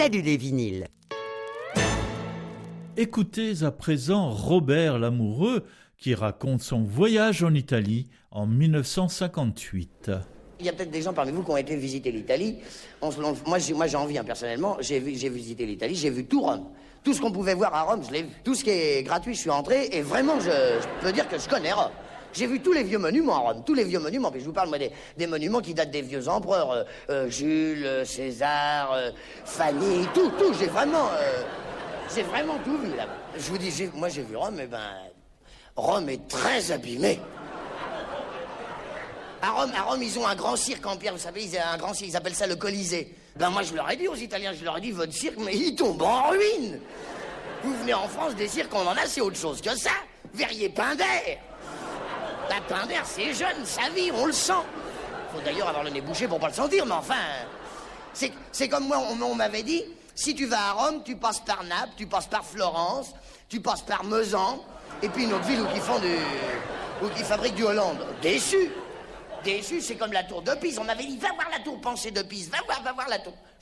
Salut les vinyles. Écoutez à présent Robert Lamoureux qui raconte son voyage en Italie en 1958. Il y a peut-être des gens parmi vous qui ont été visiter l'Italie. Moi, j'ai envie, personnellement. J'ai visité l'Italie, j'ai vu tout Rome. Tout ce qu'on pouvait voir à Rome, je l'ai vu. Tout ce qui est gratuit, je suis entré. Et vraiment, je peux dire que je connais Rome. J'ai vu tous les vieux monuments à Rome, tous les vieux monuments. Puis je vous parle, moi, des monuments qui datent des vieux empereurs. Jules, César, Fanny, tout. J'ai vraiment tout vu, là-bas. Je vous dis, moi, j'ai vu Rome, Rome est très abîmé. À Rome, ils ont un grand cirque en pierre, vous savez, ils appellent ça le Colisée. Moi, je leur ai dit aux Italiens, votre cirque, mais il tombe en ruine. Vous venez en France, des cirques, on en a, c'est autre chose que ça. Verrier Pinder. La Pinder, c'est jeune, ça vit, on le sent. Faut d'ailleurs avoir le nez bouché pour pas le sentir, mais enfin... C'est comme moi, on m'avait dit, si tu vas à Rome, tu passes par Naples, tu passes par Florence, tu passes par Meusan, et puis une autre ville où qui fabriquent du Hollande. Déçu, c'est comme la tour de Pise. On m'avait dit, va voir la tour Pensée de Pise, va voir la tour.